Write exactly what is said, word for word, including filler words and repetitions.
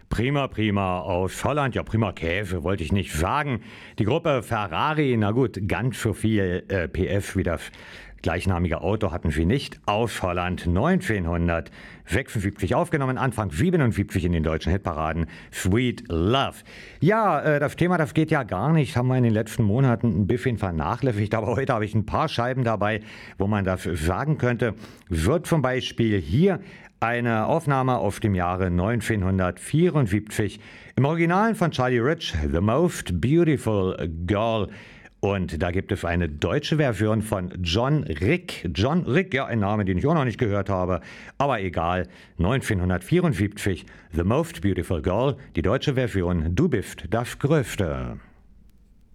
Prima, prima aus Holland. Ja, prima Käse, wollte ich nicht sagen. Die Gruppe Ferrari, na gut, ganz so viel äh, P F wie das gleichnamige Auto hatten sie nicht. Aus Holland, neunzehnhundertsechsundsiebzig aufgenommen, Anfang siebenundsiebzig in den deutschen Hitparaden. Sweet Love. Ja, äh, das Thema, das geht ja gar nicht, haben wir in den letzten Monaten ein bisschen vernachlässigt, aber heute habe ich ein paar Scheiben dabei, wo man das sagen könnte. Wird zum Beispiel hier eine Aufnahme aus dem Jahre neunzehnhundertvierundsiebzig im Original von Charlie Rich, The Most Beautiful Girl. Und da gibt es eine deutsche Version von John Rick. John Rick, ja, ein Name, den ich auch noch nicht gehört habe. Aber egal, neunzehnhundertvierundsiebzig, The Most Beautiful Girl, die deutsche Version, Du bist das Größte.